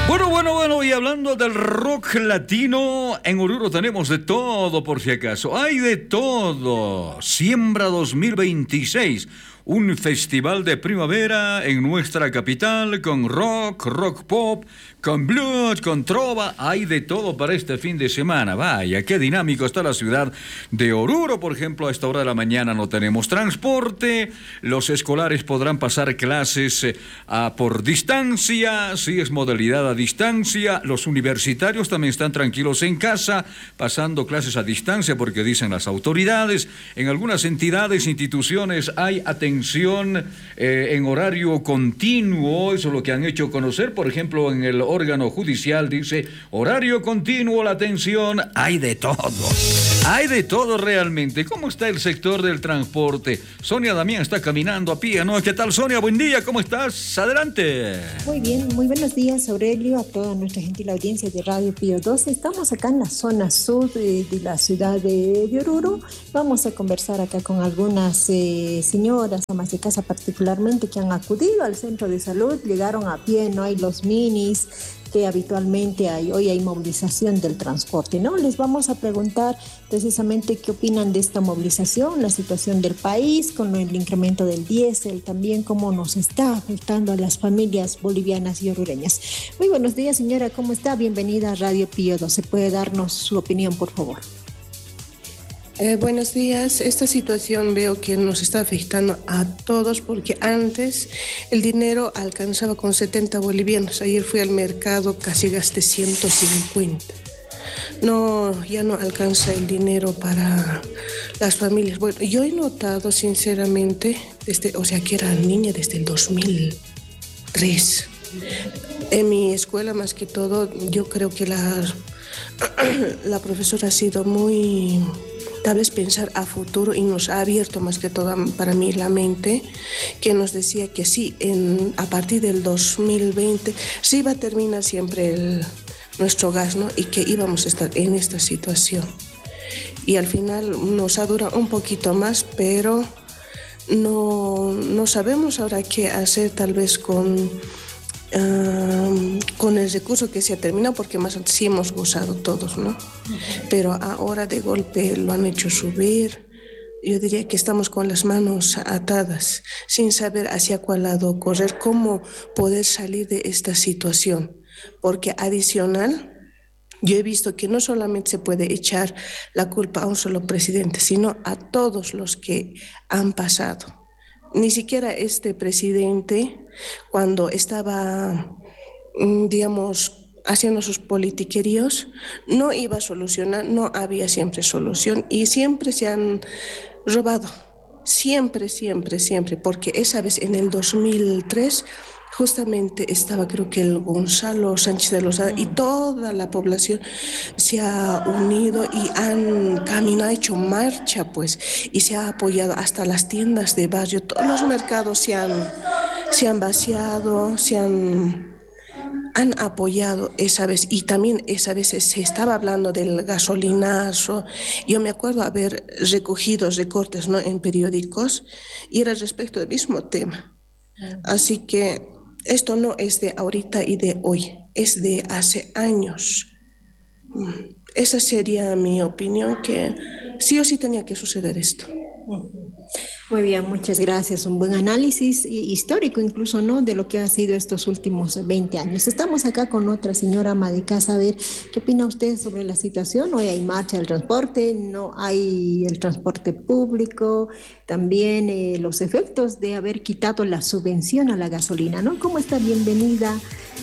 Bueno, y hablando del rock latino, en Oruro tenemos de todo, por si acaso. Hay de todo. Siembra 2026, un festival de primavera en nuestra capital con rock pop, con blues, con trova. Hay de todo para este fin de semana. Vaya, qué dinámico está la ciudad de Oruro. Por ejemplo, a esta hora de la mañana no tenemos transporte. Los escolares podrán pasar clases por distancia, si es modalidad a distancia. Los universitarios también están tranquilos en casa, pasando clases a distancia porque dicen las autoridades. En algunas entidades, instituciones hay atención en horario continuo. Eso es lo que han hecho conocer. Por ejemplo, en el órgano judicial dice horario continuo, la atención. Hay de todo realmente. ¿Cómo está el sector del transporte? Sonia Damián está caminando a pie, ¿no? ¿Qué tal, Sonia? Buen día, ¿cómo estás? Adelante. Muy bien, muy buenos días, Aurelio, a toda nuestra gentil audiencia de Radio Pío 12. Estamos acá en la zona sur de la ciudad de Oruro. Vamos a conversar acá con algunas señoras, amas de casa particularmente, que han acudido al centro de salud, llegaron a pie, no hay los minis que habitualmente hay. Hoy hay movilización del transporte, ¿no? Les vamos a preguntar precisamente qué opinan de esta movilización, la situación del país con el incremento del diésel, también cómo nos está afectando a las familias bolivianas y orureñas. Muy buenos días, señora, ¿cómo está? Bienvenida a Radio Pío 12. ¿Puede darnos su opinión, por favor? Buenos días. Esta situación veo que nos está afectando a todos porque antes el dinero alcanzaba con 70 bolivianos. Ayer fui al mercado, casi gasté 150. No, ya no alcanza el dinero para las familias. Bueno, yo he notado sinceramente, que era niña desde el 2003. En mi escuela, más que todo, yo creo que la profesora ha sido muy... tal vez pensar a futuro y nos ha abierto más que todo para mí la mente, que nos decía que sí, a partir del 2020 sí va a terminar siempre nuestro gas, ¿no? Y que íbamos a estar en esta situación. Y al final nos ha durado un poquito más, pero no sabemos ahora qué hacer tal vez con el recurso que se ha terminado, porque más antes sí hemos gozado todos, ¿no? Pero ahora de golpe lo han hecho subir. Yo diría que estamos con las manos atadas, sin saber hacia cuál lado correr, cómo poder salir de esta situación. Porque adicional, yo he visto que no solamente se puede echar la culpa a un solo presidente, sino a todos los que han pasado. Ni siquiera este presidente, cuando estaba, haciendo sus politiqueríos, no iba a solucionar, no había siempre solución y siempre se han robado, siempre, porque esa vez en el 2003 justamente estaba, creo que el Gonzalo Sánchez de Lozada y toda la población se ha unido y han caminado, hecho marcha, pues, y se ha apoyado hasta las tiendas de barrio, todos los mercados se han vaciado, han apoyado esa vez, y también esa vez se estaba hablando del gasolinazo. Yo me acuerdo haber recogido recortes, ¿no?, en periódicos, y era respecto del mismo tema. Así que esto no es de ahorita y de hoy, es de hace años. Esa sería mi opinión, que sí o sí tenía que suceder esto. Muy bien, muchas gracias. Un buen análisis histórico incluso, ¿no?, de lo que ha sido estos últimos 20 años. Estamos acá con otra señora ama de casa. A ver, ¿qué opina usted sobre la situación? Hoy hay marcha del transporte, no hay el transporte público, también los efectos de haber quitado la subvención a la gasolina, ¿no? ¿Cómo está? Bienvenida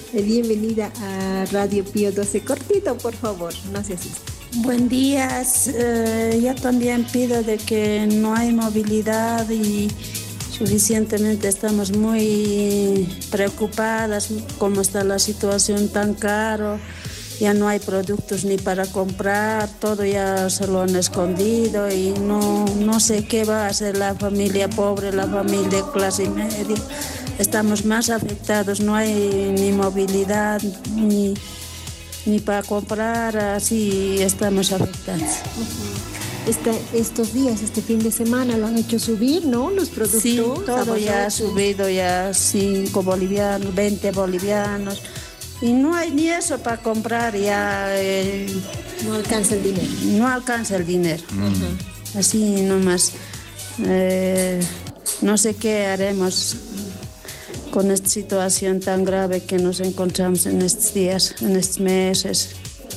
a Radio Pío 12. Cortito, por favor, no se asuste. Buen día, yo también pido de que no hay movilidad y suficientemente estamos muy preocupadas cómo está la situación tan caro, ya no hay productos ni para comprar, todo ya se lo han escondido y no sé qué va a hacer la familia pobre, la familia de clase media. Estamos más afectados, no hay ni movilidad ni para comprar, así estamos afectados. Estos días, este fin de semana, lo han hecho subir, ¿no?, los productos. Sí, todo ya ha subido, ya 5 bolivianos, 20 bolivianos, Y no hay ni eso para comprar, ya No alcanza el dinero. no alcanza el dinero. Así nomás. No sé qué haremos con esta situación tan grave que nos encontramos en estos días, en estos meses.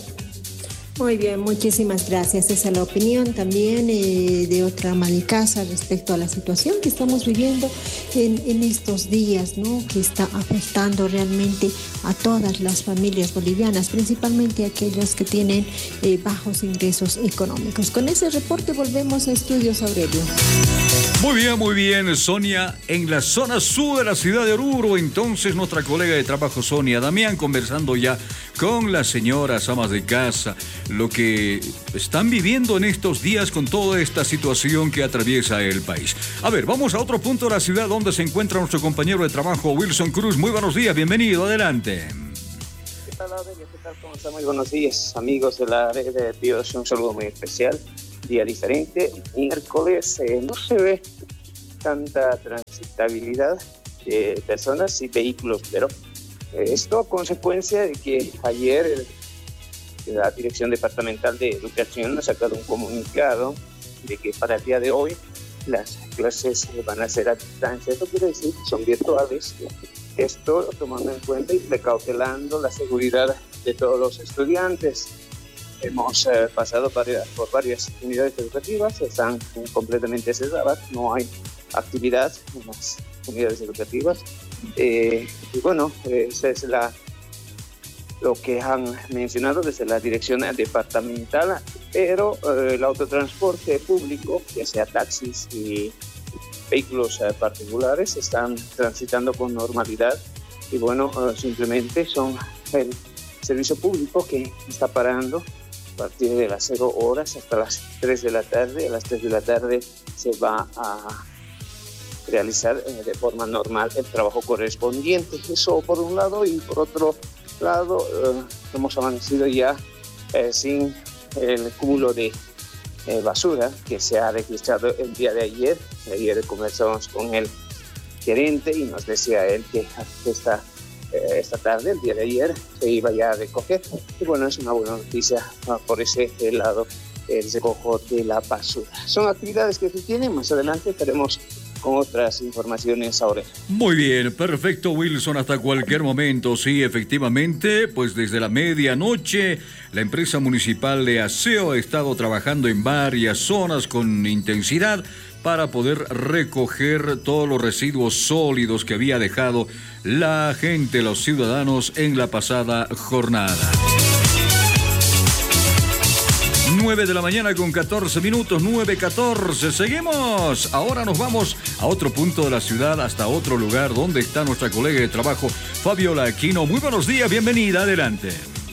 Muy bien, muchísimas gracias. Esa es la opinión también de otra ama de casa respecto a la situación que estamos viviendo en estos días, ¿no? Que está afectando realmente a todas las familias bolivianas, principalmente aquellas que tienen bajos ingresos económicos. Con ese reporte volvemos a Estudios Aurelio. Muy bien, Sonia, en la zona sur de la ciudad de Oruro, entonces nuestra colega de trabajo Sonia Damián conversando ya con las señoras amas de casa, lo que están viviendo en estos días con toda esta situación que atraviesa el país. A ver, vamos a otro punto de la ciudad donde se encuentra nuestro compañero de trabajo Wilson Cruz. Muy buenos días, bienvenido, adelante. ¿Qué tal, Aurelio? ¿Qué tal? ¿Cómo está? Muy buenos días, amigos de la red de Píos. Un saludo muy especial. Día diferente, miércoles, no se ve tanta transitabilidad de personas y vehículos, pero esto a consecuencia de que ayer la Dirección Departamental de Educación ha sacado un comunicado de que para el día de hoy las clases van a ser a distancia. Esto quiere decir que son virtuales. Esto tomando en cuenta y precautelando la seguridad de todos los estudiantes. Hemos pasado por varias unidades educativas, están completamente cerradas, no hay actividad en las unidades educativas. Y bueno, esa es lo que han mencionado desde la dirección departamental, pero el autotransporte público, ya sea taxis y vehículos particulares, están transitando con normalidad y bueno, simplemente son el servicio público que está parando a partir de las 0 horas hasta las 3 de la tarde. A las 3 de la tarde se va a realizar de forma normal el trabajo correspondiente. Eso por un lado, y por otro lado hemos amanecido ya sin el cúmulo de basura que se ha registrado el día de ayer. Ayer conversamos con el gerente y nos decía él que esta tarde, el día de ayer, se iba ya a recoger. Y bueno, es una buena noticia por ese lado, el recojo de la basura. Son actividades que se tienen, más adelante estaremos con otras informaciones ahora. Muy bien, perfecto, Wilson, hasta cualquier momento. Sí, efectivamente, pues desde la medianoche la empresa municipal de aseo ha estado trabajando en varias zonas con intensidad para poder recoger todos los residuos sólidos que había dejado la gente, los ciudadanos, en la pasada jornada. 9 de la mañana con 14 minutos, 9:14. Seguimos. Ahora nos vamos a otro punto de la ciudad, hasta otro lugar donde está nuestra colega de trabajo, Fabiola Aquino. Muy buenos días, bienvenida, adelante.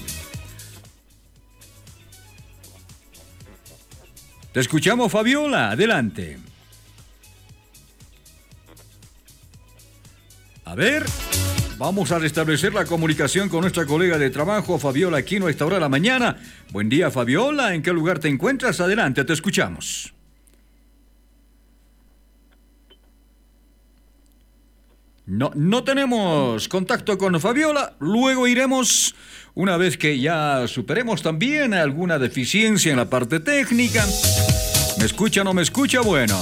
Te escuchamos, Fabiola, adelante. A ver, vamos a restablecer la comunicación con nuestra colega de trabajo, Fabiola Aquino, a esta hora de la mañana. Buen día, Fabiola. ¿En qué lugar te encuentras? Adelante, te escuchamos. No tenemos contacto con Fabiola. Luego iremos, una vez que ya superemos también alguna deficiencia en la parte técnica. ¿Me escucha o no me escucha? Bueno.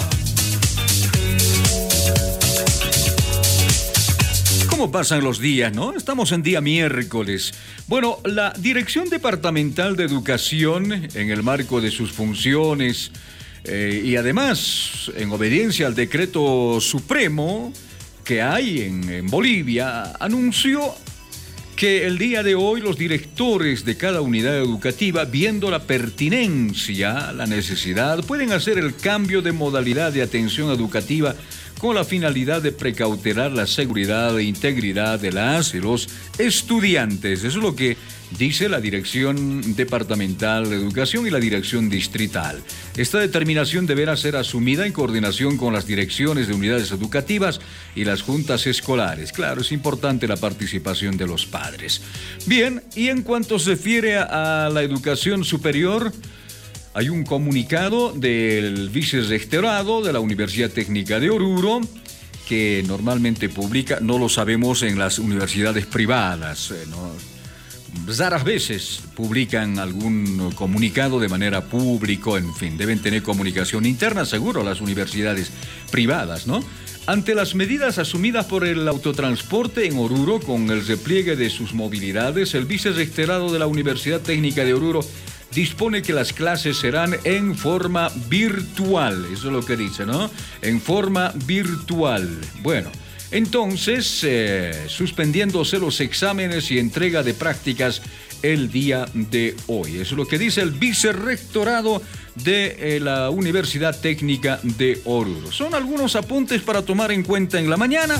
¿Cómo pasan los días, no? Estamos en día miércoles. Bueno, la Dirección Departamental de Educación, en el marco de sus funciones y además en obediencia al decreto supremo que hay en Bolivia, anunció que el día de hoy los directores de cada unidad educativa, viendo la pertinencia, la necesidad, pueden hacer el cambio de modalidad de atención educativa con la finalidad de precautelar la seguridad e integridad de las y los estudiantes. Eso es lo que dice la Dirección Departamental de Educación y la Dirección Distrital. Esta determinación deberá ser asumida en coordinación con las direcciones de unidades educativas y las juntas escolares. Claro, es importante la participación de los padres. Bien, y en cuanto se refiere a la educación superior, hay un comunicado del vicerrectorado de la Universidad Técnica de Oruro que normalmente publica, no lo sabemos en las universidades privadas, ¿no? Raras veces publican algún comunicado de manera pública, en fin, deben tener comunicación interna, seguro, las universidades privadas, ¿no? Ante las medidas asumidas por el autotransporte en Oruro con el repliegue de sus movilidades, el vicerrectorado de la Universidad Técnica de Oruro dispone que las clases serán en forma virtual. Eso es lo que dice, ¿no? En forma virtual. Bueno, entonces, suspendiéndose los exámenes y entrega de prácticas el día de hoy. Eso es lo que dice el vicerrectorado de la Universidad Técnica de Oruro. Son algunos apuntes para tomar en cuenta en la mañana.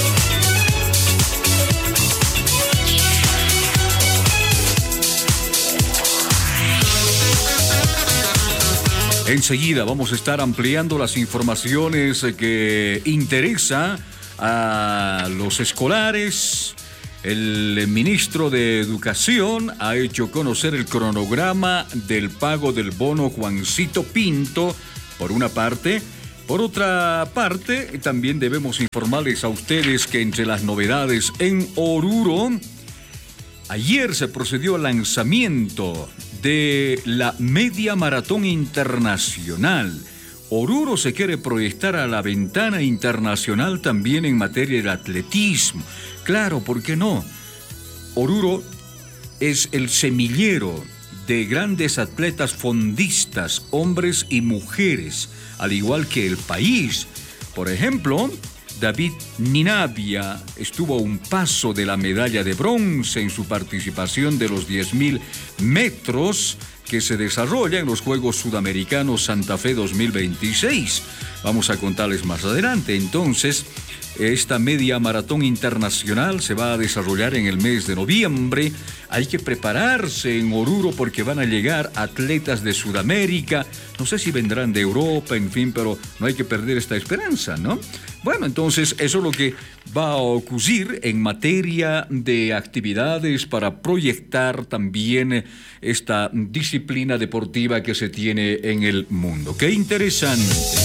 Enseguida vamos a estar ampliando las informaciones que interesan a los escolares. El ministro de Educación ha hecho conocer el cronograma del pago del bono Juancito Pinto, por una parte. Por otra parte, también debemos informarles a ustedes que entre las novedades en Oruro, ayer se procedió al lanzamiento de la Media Maratón Internacional. Oruro se quiere proyectar a la ventana internacional también en materia de atletismo. Claro, ¿por qué no? Oruro es el semillero de grandes atletas fondistas, hombres y mujeres, al igual que el país. Por ejemplo, David Ninavia estuvo a un paso de la medalla de bronce en su participación de los 10.000 metros que se desarrolla en los Juegos Sudamericanos Santa Fe 2026. Vamos a contarles más adelante. Entonces, esta media maratón internacional se va a desarrollar en el mes de noviembre. Hay que prepararse en Oruro porque van a llegar atletas de Sudamérica. No sé si vendrán de Europa, en fin, pero no hay que perder esta esperanza, ¿no? Bueno, entonces eso es lo que va a ocurrir en materia de actividades para proyectar también esta disciplina deportiva que se tiene en el mundo. ¡Qué interesante!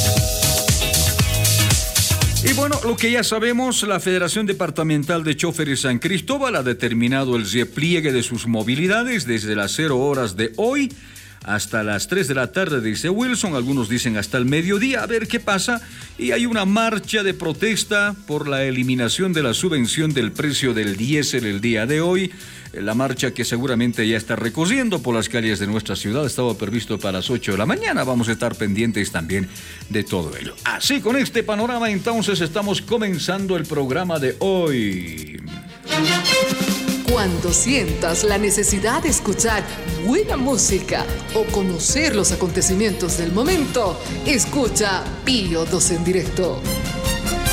Y bueno, lo que ya sabemos, la Federación Departamental de Choferes San Cristóbal ha determinado el repliegue de sus movilidades desde las 0 horas de hoy hasta las 3 de la tarde, dice Wilson. Algunos dicen hasta el mediodía, a ver qué pasa. Y hay una marcha de protesta por la eliminación de la subvención del precio del diésel el día de hoy. La marcha que seguramente ya está recorriendo por las calles de nuestra ciudad estaba previsto para las 8 de la mañana. Vamos a estar pendientes también de todo ello. Así, con este panorama, entonces estamos comenzando el programa de hoy. Cuando sientas la necesidad de escuchar buena música o conocer los acontecimientos del momento, escucha Pío 2 en directo.